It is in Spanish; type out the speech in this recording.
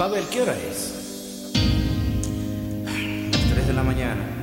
Pavel, ¿qué hora es? Las 3 de la mañana.